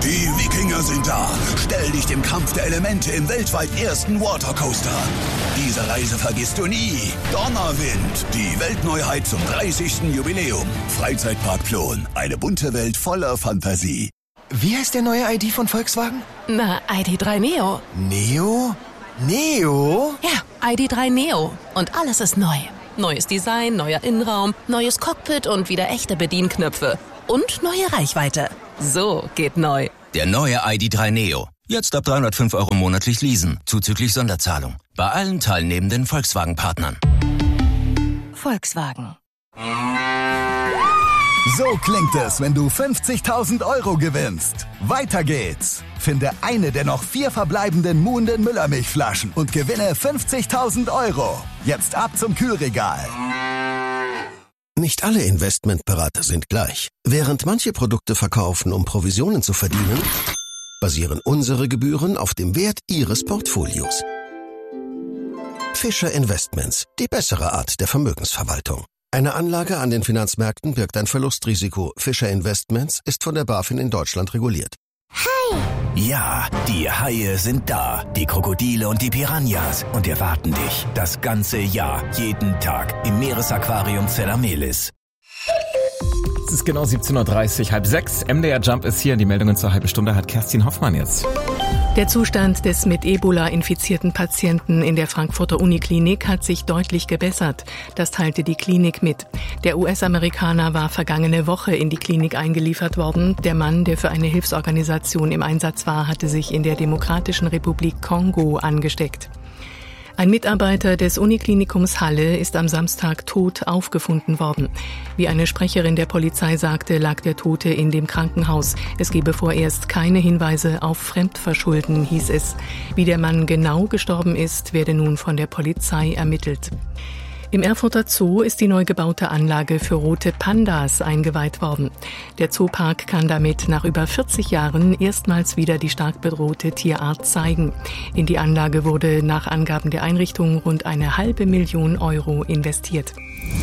Die Wikinger sind da. Stell dich dem Kampf der Elemente im weltweit ersten Watercoaster. Diese Reise vergisst du nie. Donnerwind, die Weltneuheit zum 30. Jubiläum. Freizeitpark Plon, eine bunte Welt voller Fantasie. Wie heißt der neue ID von Volkswagen? Na, ID.3 Neo. Neo? Neo? Ja, ID.3 Neo. Und alles ist neu. Neues Design, neuer Innenraum, neues Cockpit und wieder echte Bedienknöpfe. Und neue Reichweite. So geht neu. Der neue ID.3 Neo. Jetzt ab 305 € monatlich leasen, zuzüglich Sonderzahlung. Bei allen teilnehmenden Volkswagen-Partnern. Volkswagen. So klingt es, wenn du 50.000 € gewinnst. Weiter geht's. Finde eine der noch 4 verbleibenden Muhnden Müllermilchflaschen und gewinne 50.000 €. Jetzt ab zum Kühlregal. Nicht alle Investmentberater sind gleich. Während manche Produkte verkaufen, um Provisionen zu verdienen, basieren unsere Gebühren auf dem Wert Ihres Portfolios. Fischer Investments, die bessere Art der Vermögensverwaltung. Eine Anlage an den Finanzmärkten birgt ein Verlustrisiko. Fischer Investments ist von der BaFin in Deutschland reguliert. Hai! Ja, die Haie sind da. Die Krokodile und die Piranhas. Und erwarten dich das ganze Jahr, jeden Tag im Meeresaquarium Zellamelis. Es ist genau 17.30 Uhr, 5:30. MDR Jump ist hier. Die Meldungen zur halben Stunde hat Kerstin Hoffmann jetzt. Der Zustand des mit Ebola infizierten Patienten in der Frankfurter Uniklinik hat sich deutlich gebessert. Das teilte die Klinik mit. Der US-Amerikaner war vergangene Woche in die Klinik eingeliefert worden. Der Mann, der für eine Hilfsorganisation im Einsatz war, hatte sich in der Demokratischen Republik Kongo angesteckt. Ein Mitarbeiter des Uniklinikums Halle ist am Samstag tot aufgefunden worden. Wie eine Sprecherin der Polizei sagte, lag der Tote in dem Krankenhaus. Es gebe vorerst keine Hinweise auf Fremdverschulden, hieß es. Wie der Mann genau gestorben ist, werde nun von der Polizei ermittelt. Im Erfurter Zoo ist die neu gebaute Anlage für rote Pandas eingeweiht worden. Der Zoopark kann damit nach über 40 Jahren erstmals wieder die stark bedrohte Tierart zeigen. In die Anlage wurde nach Angaben der Einrichtung rund 500.000 € investiert.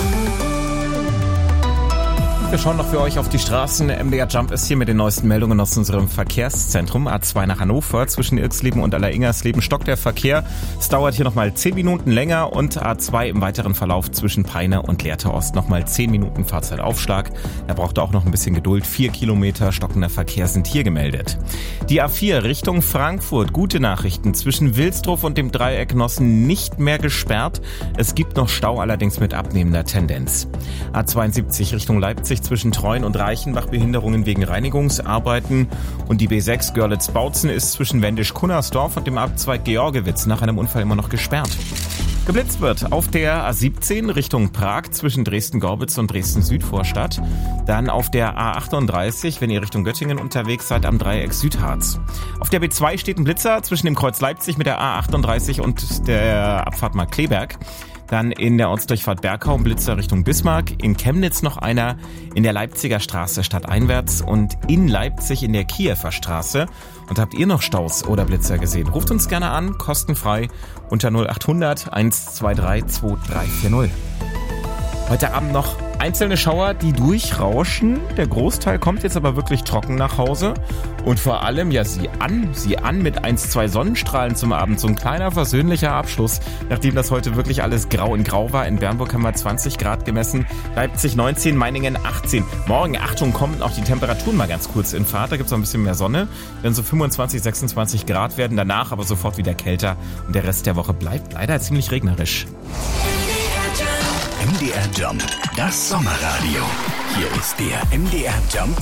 Wir schauen noch für euch auf die Straßen. MDR Jump ist hier mit den neuesten Meldungen aus unserem Verkehrszentrum. A2 nach Hannover, zwischen Irxleben und Alleringers-Leben stockt der Verkehr. Es dauert hier nochmal 10 Minuten länger und A2 im weiteren Verlauf zwischen Peine und Lehrte Ost nochmal 10 Minuten Fahrzeitaufschlag. Da braucht auch noch ein bisschen Geduld. 4 Kilometer stockender Verkehr sind hier gemeldet. Die A4 Richtung Frankfurt. Gute Nachrichten. Zwischen Wilsdruff und dem Dreieck Nossen nicht mehr gesperrt. Es gibt noch Stau, allerdings mit abnehmender Tendenz. A72 Richtung Leipzig zwischen Treuen und Reichenbach Behinderungen wegen Reinigungsarbeiten und die B6 Görlitz-Bautzen ist zwischen Wendisch-Kunnersdorf und dem Abzweig Georgewitz nach einem Unfall immer noch gesperrt. Geblitzt wird auf der A17 Richtung Prag zwischen Dresden-Gorbitz und Dresden-Südvorstadt. Dann auf der A38, wenn ihr Richtung Göttingen unterwegs seid, am Dreieck Südharz. Auf der B2 steht ein Blitzer zwischen dem Kreuz Leipzig mit der A38 und der Abfahrt Markkleeberg. Dann in der Ortsdurchfahrt Bergau ein Blitzer Richtung Bismarck. In Chemnitz noch einer in der Leipziger Straße stadteinwärts und in Leipzig in der Kiewer Straße. Und habt ihr noch Staus oder Blitzer gesehen? Ruft uns gerne an, kostenfrei unter 0800 123 2340. Heute Abend noch einzelne Schauer, die durchrauschen. Der Großteil kommt jetzt aber wirklich trocken nach Hause. Und vor allem, ja, sieh an mit 1-2 Sonnenstrahlen zum Abend. So ein kleiner versöhnlicher Abschluss, nachdem das heute wirklich alles grau in grau war. In Bernburg haben wir 20 Grad gemessen, Leipzig 19, Meiningen 18. Morgen, Achtung, kommen auch die Temperaturen mal ganz kurz in Fahrt. Da gibt es noch ein bisschen mehr Sonne. Werden so 25, 26 Grad werden, danach aber sofort wieder kälter. Und der Rest der Woche bleibt leider ziemlich regnerisch. MDR Jump, das Sommerradio. Hier ist der MDR Jump